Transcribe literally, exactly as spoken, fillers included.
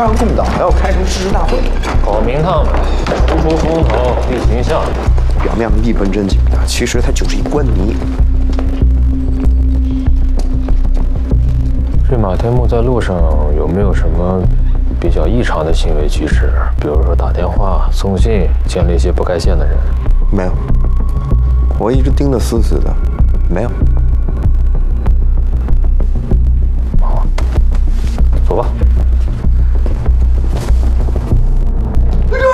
发扬共党，还要开什么誓师大会？ 搞名堂呗，突出风头，立形象。 表面上一本正经的，其实他就是一官迷。 这马天木在路上有没有什么比较异常的行为举止？比如说打电话、送信，见了一些不该见的人？ 没有，我一直盯得死死的，没有。